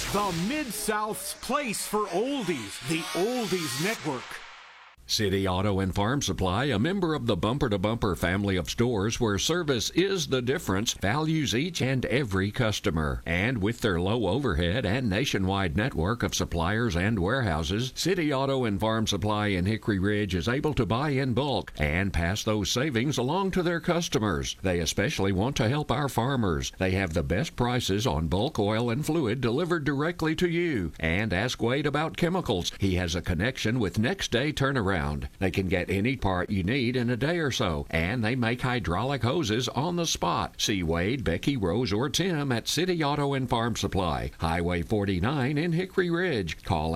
The Mid-South's place for oldies, the Oldies Network. City Auto and Farm Supply, a member of the Bumper to Bumper family of stores where service is the difference, values each and every customer. And with their low overhead and nationwide network of suppliers and warehouses, City Auto and Farm Supply in Hickory Ridge is able to buy in bulk and pass those savings along to their customers. They especially want to help our farmers. They have the best prices on bulk oil and fluid delivered directly to you. And ask Wade about chemicals. He has a connection with next day turnaround. They can get any part you need in a day or so, and they make hydraulic hoses on the spot. See Wade, Becky, Rose, or Tim at City Auto and Farm Supply, Highway 49 in Hickory Ridge. Call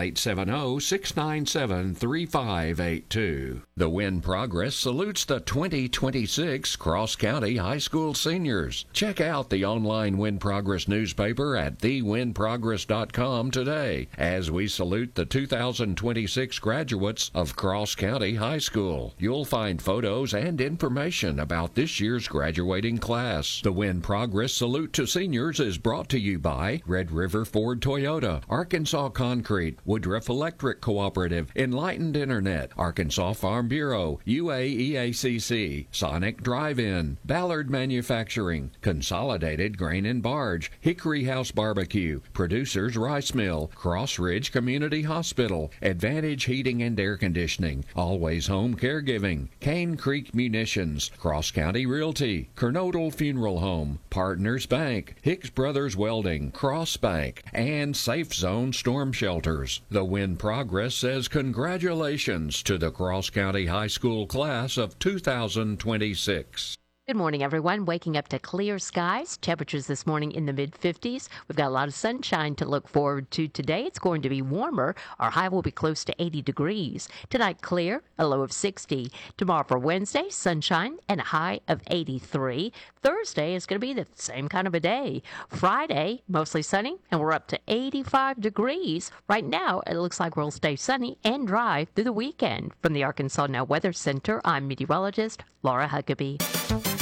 870-697-3582. The Win Progress salutes the 2026 Cross County High School seniors. Check out the online Win Progress newspaper at thewinprogress.com today as we salute the 2026 graduates of Cross County High School. You'll find photos and information about this year's graduating class. The Win Progress Salute to Seniors is brought to you by Red River Ford Toyota, Arkansas Concrete, Woodruff Electric Cooperative, Enlightened Internet, Arkansas Farm Bureau, UAEACC, Sonic Drive-In, Ballard Manufacturing, Consolidated Grain and Barge, Hickory House Barbecue, Producers Rice Mill, Cross Ridge Community Hospital, Advantage Heating and Air Conditioning, Always Home Caregiving, Cane Creek Munitions, Cross County Realty, Kernodle Funeral Home, Partners Bank, Hicks Brothers Welding, Cross Bank, and Safe Zone Storm Shelters. The Win Progress says congratulations to the Cross County High School class of 2026. Good morning, everyone. Waking up to clear skies. Temperatures this morning in the mid-50s. We've got a lot of sunshine to look forward to today. It's going to be warmer. Our high will be close to 80 degrees. Tonight, clear, a low of 60. Tomorrow for Wednesday, sunshine and a high of 83. Thursday is going to be the same kind of a day. Friday, mostly sunny, and we're up to 85 degrees. Right now, it looks like we'll stay sunny and dry through the weekend. From the Arkansas Now Weather Center, I'm meteorologist Laura Huckabee.